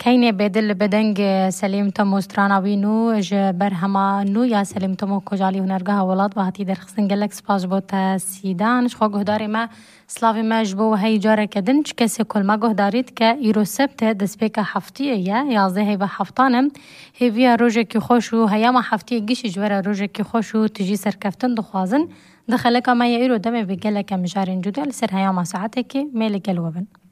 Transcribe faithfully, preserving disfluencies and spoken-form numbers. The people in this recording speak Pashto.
كاينة بدل بدنج سليم تمو ستراناوينو جبر هما نو يا سليم تمو كوجالي هنرجها ولاد بهاتي درخصن قالك سباش بوتا سيدان شخو جهداري ما سلافي ما جبو هاي جارة كدن كسي كل ما جهداريت كإيرو سبتة دسبيكا حفتية يا يا زي هي بحفتانم هي فيها روجك يخوشو هيا ما حفتية جيش جوارا روجك يخوشو تجي سركفتن دخوازن دخلك ما يإيرو دمي بقالك مجارين جدا لسر هيا ما ساعتك ميلك الوبن.